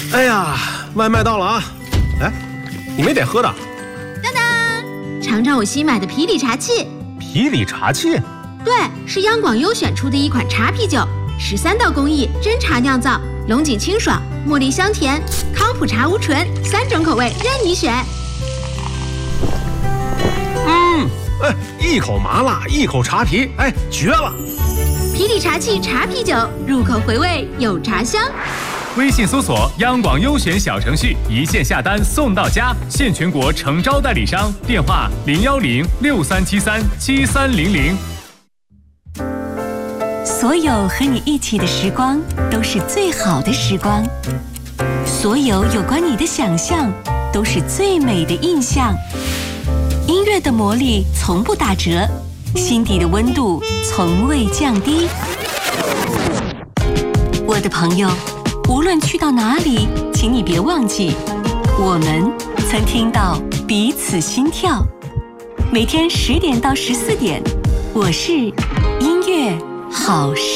哎呀，外卖到了啊！哎，你没得喝的？ 当当，尝尝我新买的啤礼茶器。 啤礼茶器？ 对，是央广优选出的一款茶啤酒，13道工艺真茶酿造，龙井清爽，茉莉香甜，康普茶无醇，3种口味任你选。 哎，一口麻辣，一口茶皮，哎，绝了！ 啤礼茶器茶啤酒，入口回味有茶香。 微信搜索央广优选小程序，一键下单送到家，现全国诚招代理商，电话01063737300。 所有和你一起的时光都是最好的时光，所有有关你的想象都是最美的印象。音乐的魔力从不打折，心底的温度从未降低。我的朋友，无论去到哪里，请你别忘记，我们曾听到彼此心跳。每天10点到14点，我是音乐好事。